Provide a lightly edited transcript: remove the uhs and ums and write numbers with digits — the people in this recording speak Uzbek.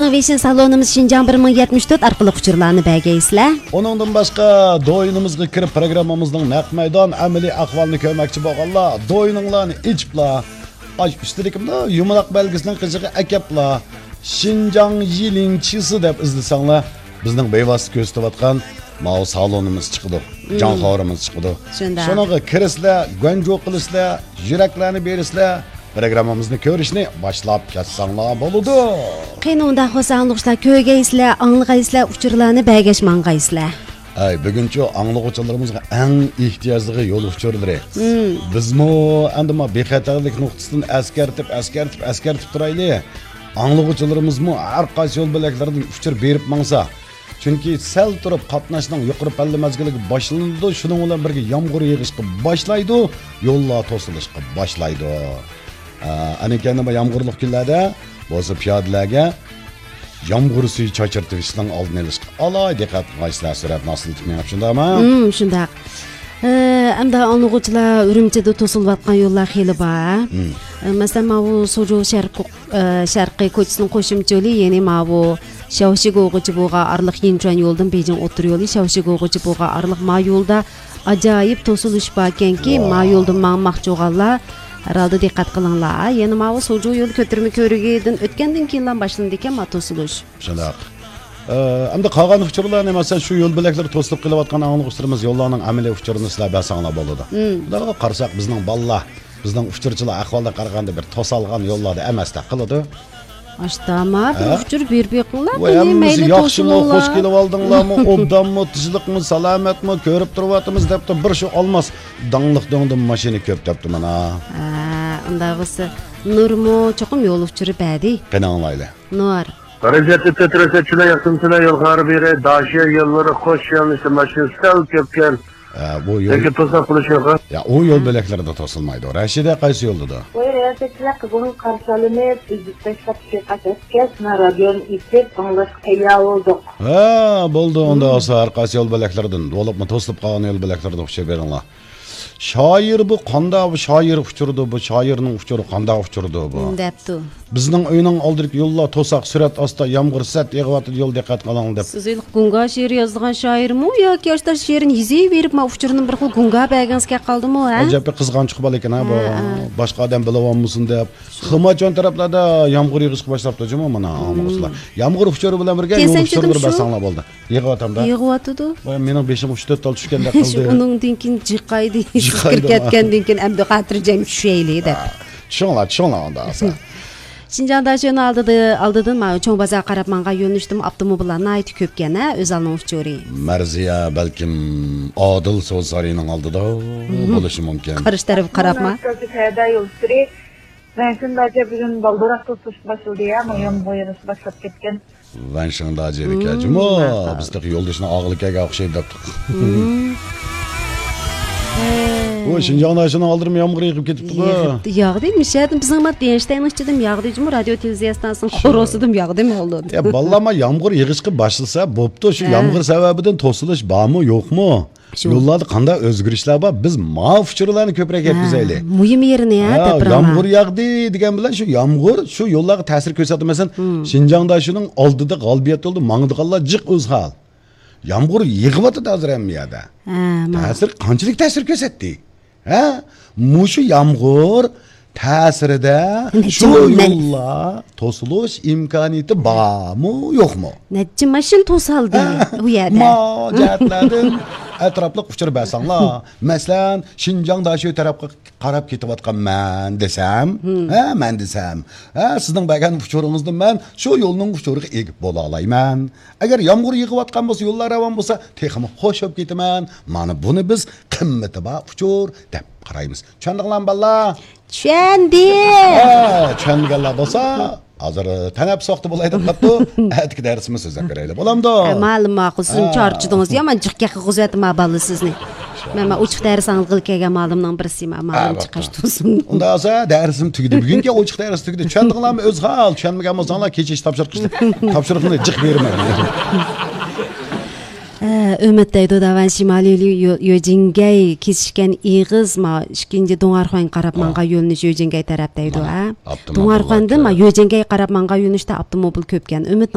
Innovation salonimiz Şinjan 1074 arqali uçurlarni bagaysizlar. Onundan başqa doyunumuzga kirib programmamızning naq maydon amaliy ahvolini ko'rmoqchi bo'lganlar, doyuninglarni ichiblar. Ay üstedikimda yumaloq belgisinin qizig'i akapla Şinjan Yilingchisi deb izlasanglar, bizning bevosita ko'rsatayotgan ma'u salonimiz chiqdi. Jonxorimiz chiqdi. Shunga kirisizlar, g'anjo qilisizlar, yuraklarni berisizlar. Programmamizni ko'rishni boshlab ketsanglar bo'ladi. Qani unda xo'sanliqlar ko'rgaysizlar, anglaysizlar, uchurlarni bagashmangaysizlar. Ay bugunchi anglovchilarimizga eng ehtiyojli yo'l uchurlari. Bizmo andima bexatarlik nuqtasidan askartib turayli. Anglovchilarimizmo har qaysi yo'l belaklardan uchur berib mangsa. Chunki sel turib qatnashning yuqori palla mazgiliga boshlanadi, shuning bilan birga yomg'ir yig'ishga boshlaydi, yo'llar to'silishga boshlaydi. Anekanda yomg'irli kunlarda bo'lsa piyodalarga yomg'ir suvi chachirtirishning oldini olishga alay diqqat qilishlar surat nasl etmayapti, shundaymi? Shunday. Hamda anlıqçılar Ürümçide to'silayotgan yo'llar xeyli bor. Masalan, bu Sojo sharqiy ko'chasining qo'shimchali, ya'ni bu Shaoxigo'gacha bo'lgan arliq Yinchuan yo'ldan Beijing o'tir yo'li Shaoxigo'gacha bo'lgan arliq ma yo'lda ajoyib to'silish bor ekanki, ma yo'ldan mangmoqchi bo'lganlar herhalde diqqat qilinglar. Ya'ni bu Sojo yo'l ko'tirma ko'rigidan o'tgandan keyin boshlandi ekan ma to'silish. Shunday. Hamda qolgan uçurlarni masalan shu yo'l belakları to'silib kelayotgan anglovchilarimiz yo'llarning amaliy uchurini sizlar bilsanglar bo'ladi. Ularga qarasak bizning ballar, bizning uchurchilar ahvolda qaraganda bir to'salgan yo'llarda emasda qiladi. Ashtama bir uchur berib qilinglar. Mayli yaxshimi, xush kelib oldinglarmi, obdanmi, tizlikmi, salomatmi ko'rib turyapmiz debdi bir shu olmas dangliq dongdim mashina ko'p debdi mana. Unda bo'lsa Nurmo cho'qim yo'l uchuri badi. Qani anglayli. Nur Hareketli titreşçiler yakıntılar yolları biri, daşıya yolları koş yanlışı maşinsel köpken. Bu yol... Peki tosak buluşuyor ha? Ya o yol belekleri de tosulmaydı. Raşide qaysi yoldu da? O riyasetçiler kızının karşılığını üzüsteşler kaçırken radyonun itip anlaş kıyla oldu. Buldu onda olsa qaysi yol beleklerden. Olup mu tosulup kalan yol beleklerden uçuşa verin. Şair bu qanda bu şair uçurdu, bu şairning uçuru qanda uçurdu bu. Depti. Bizning uyning oldirik yo'llar to'saq surat ostida yomg'ir sat yig'yapti, yo'l diqqat qiling deb. Siz Gunga she'r yozgan shoirmi yoki yoshlar she'rini yezib berib ma uchurini bir xil Gunga bergansga qoldimi, ha? Ajoyib qizg'anchiq bola ekan bu. Boshqa odam bilolmasin deb. Ximochon taraflarda yomg'ir yig'ishga boshlabdi juma mana anglovchilar. Yomg'ir uchuri bilan birga yo'l uchuri basanglar bo'ldi. Yig'yatamda. Yig'yatdi. Mening beshim 3-4 tal tushganda qildi. Uningdan keyin jiqaydi. Kirkatgandan keyin Abdu Xotirjon tushayli deb. Tushinglar onda asa. Şinjanda şunu aldıdan ma çoğ bazar qarab manga yo'nishdim avtomobillarni aytib ko'pgana o'zalning uchuri. Marziya balkim Odil so'zlarining oldida bo'lishi mumkin. Qarish taraf qarabma. Ben şimdi acaba bugün baldırak tutuş başladı ya, mayam boyanısı başlap ketken. Ben şimdi acaba kecimo, bizdeki yo'ldoshni og'ilkaga o'xshaydi debdik. O Şinjan'da şunu aldırım yağmur yağıp ketipti bu. Yağdıymış ya. Bizim mat Einstein'ın içidim yağdıycımı radyo televiziya stansının korosudum yağdı mı oldu? Ya ballama yağmur yağışkı başlasa boptu şu yağmur sebebinden tosuluş var mı yok mu? Yollarda qanday o'zgarishlar bor? Biz ma'fuchurlarni ko'proq yetkazayli. Muhim yerini ya taprama. Yağmur yağdı degan bilan şu yağmur şu yo'llarga ta'sir ko'rsatmasan, Şinjan'da shuning oldida g'olibiyat bo'ldi, mangdiqanlar jiq o'z hal. Yağmur yig'yapti hozir ham bu yerda. Ta'sir qanchalik ta'sir ko'rsatdi? Ha? Mushu yağmur ta'sirida shu yo'llar to'silish imkoniyati bormi, yo'qmi? Necha mashin to'saldi u yerda. Mo'jatlardan atrofli quchirib basanglar. Masalan, Şinjan'da shu tarafga qarab ketayotgan men desam, sizning bergan uchuringizda men shu yo'lning uchuriga egib bo'la olayman. Agar yomg'ir yig'ayotgan bo'lsa, yo'llar ravon bo'lsa, texmi xo'sh bo'lib ketaman. Mana buni biz qimmati bor uchur deb qaraymiz. Tushundinglarmi ballar? Tushunganlar bo'lsa, hozir tanab so'qti bo'lay deb qattu, atki darsimiz so'zlab beraylik. Bo'lamdi? Ma'lum ma'qul, siz charchidingiz, yomon jiqqa qilg'izatma balli sizni. Men ochiq dars angilkaga ma'lumning birisi, ma'lum chiqish to'sin. Unda esa darsim tugdi. Bugungi ochiq dars tugdi. Tushundinglarmi? O'z hal, tushunmagan bo'lsanglar kechish topshiriqni jiq bermang. Ümitteydi davan Şimali Yojingay kesishgan ig'iz ma ikkinchi Do'ngarxon qarab manga yo'lnish Yojingay tarafdaydi ha. Do'ngarxonda ma Yojingay qarab manga yo'nishda avtomobil ko'pkan.